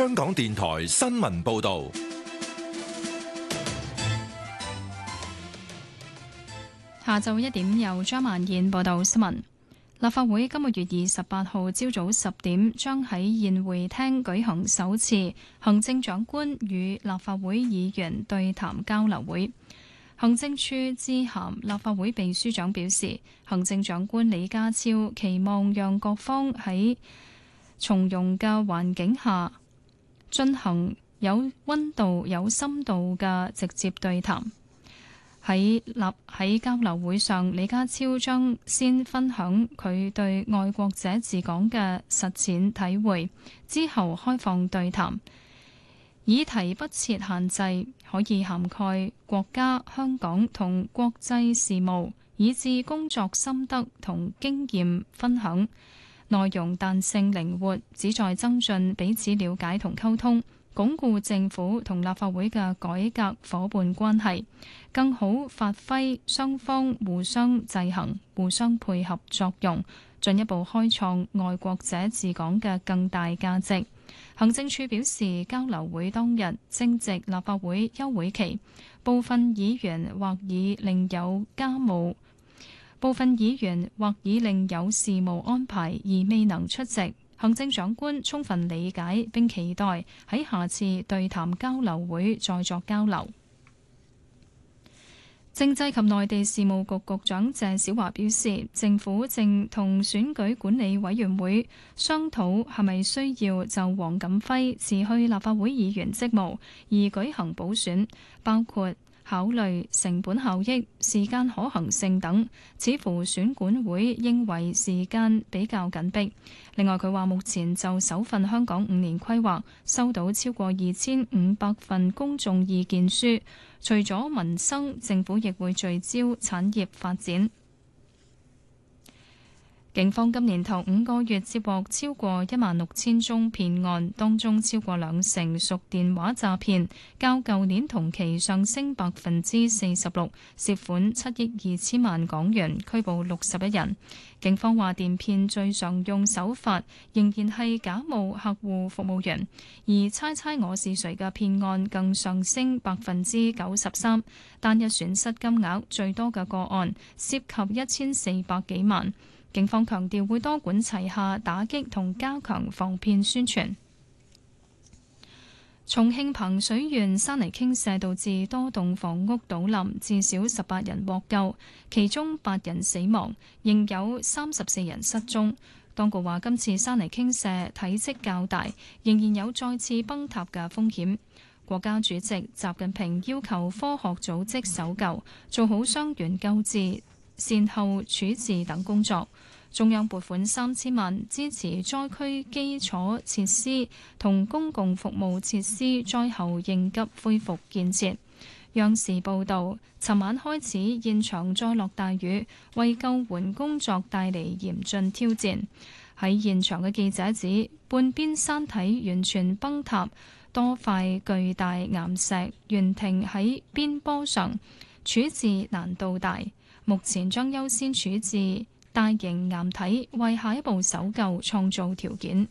香港電台新聞報道。 下晝1點由張曼燕報道新聞。立法會今個月28號朝早10點將喺宴會廳舉行首次行政長官與立法會議員對談交流會。行政處致函立法會秘書長表示，行政長官李家超期望讓各方喺從容嘅環境下進行有溫度、有深度嘅直接對談。喺交流會上，李家超將先分享佢對愛國者治港嘅實踐體會，之後開放對談。議題不設限制，可以涵蓋國家、香港同國際事務，以至工作心得同經驗分享。內容彈性靈活，旨在增進彼此了解同溝通，鞏固政府同立法會嘅改革夥伴關係，更好發揮雙方互相制衡、互相配合作用，進一步開創愛國者治港嘅更大價值。行政處表示，交流會當日正值立法會休會期，部分議員或已另有事務安排而未能出席。行政長官充分理解並期待喺下次對談交流會再作交流。政制及內地事務局局長謝小華表示，政府正同選舉管理委員會商討係咪需要就黃錦輝辭去立法會議員職務而舉行補選，包括考慮成本效益、時間可行性等，似乎選管會認為時間比較緊迫。另外，佢話目前就首份香港5年規劃收到超過2500份公眾意見書，除咗民生，政府亦會聚焦產業發展。警方今年頭5個月接獲超過16000宗騙案，當中超過20%屬電話詐騙，較舊年同期上升46%，涉款7億2千萬港元，拘捕61人。警方話電騙最常用手法仍然係假冒客戶服務員，而猜猜我是誰嘅騙案更上升93%，單日損失金額最多嘅個案涉及1400幾萬。警方強調會多管齊下打擊同加強防騙宣傳。重慶彭水縣山泥傾瀉導致多棟房屋倒冧，至少18人獲救，其中8人死亡，仍有34人失蹤。當局話今次山泥傾瀉體積較大，仍然有再次崩塌嘅風險。國家主席習近平要求科學組織搜救，做好傷員救治、善後處置等工作。中央撥款3000萬支持災區基礎設施同公共服務設施災後應急恢復建設。央視報導，尋晚開始現場再落大雨，為救援工作帶嚟嚴峻挑戰。喺現場嘅記者指，半邊山體完全崩塌，多塊巨大岩石懸停喺邊坡上，處置難度大。目前將優先處置大型岩體，為下一步搜救創造條件。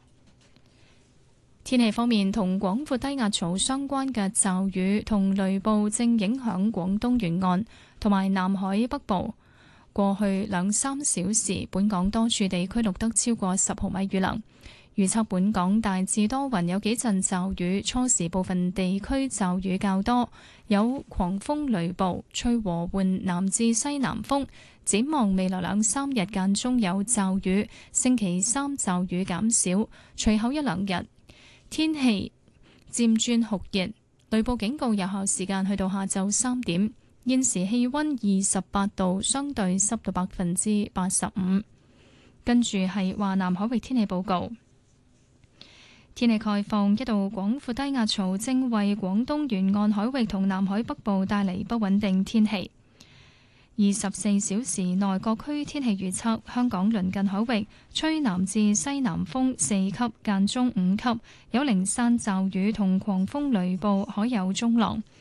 天氣方面，同廣闊低壓槽相關嘅驟雨同雷暴正影響廣東沿岸同埋南海北部。過去2-3小時，本港多處地區錄得超過10毫米雨量。預測本港大致多雲，有幾陣驟雨，初時部分地區驟雨較多，有狂風雷暴，吹和緩南至西南風。展望未來2-3日間中有驟雨，星期3驟雨減少，隨後1-2日天氣漸轉酷熱，雷暴警告有效時間去到下晝3點。現時氣溫28度，相對濕度85%。跟住係華南海域天氣報告。天氣概況，一道廣闊低壓槽正為廣東沿岸海域同南海北部帶嚟不穩定天氣。24小時內各區天氣預測：香港鄰近海域吹南至西南風4級，間中5級，有零散驟雨同狂風雷暴，海有中浪。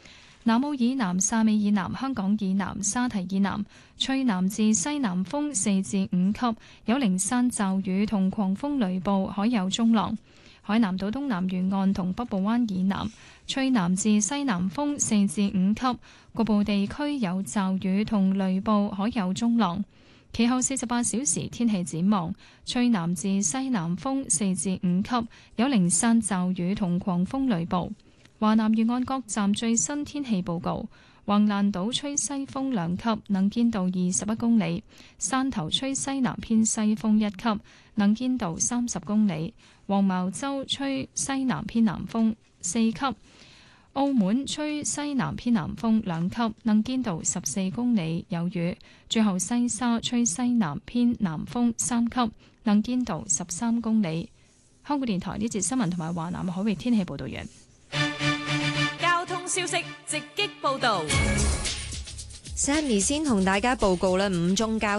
南澳以南、汕尾以南、香港以南、沙堤以南吹南至西南風4至5級，有零散驟雨同狂風雷暴，海有中浪。海南島東南沿岸同北部灣以南吹南至西南風4至5級，局部地區有驟雨同雷暴，海有中浪。其後48小時天氣展望，吹南至西南風4至5級，有零散驟雨同狂風雷暴。華南沿岸各站最新天氣報告：橫瀾島吹西風2級，能見度21公里；汕頭吹西南偏西風1級，能見度30公里；黃茅洲吹西南偏南風4級；澳門吹西南偏南風2級，能見度14公里，有雨；最後西沙吹西南偏南風3級，能見度13公里。香港電台呢節新聞同埋華南海域天氣報道完。 交通消息直擊報道。 Sammy 先同大家報告咧5宗交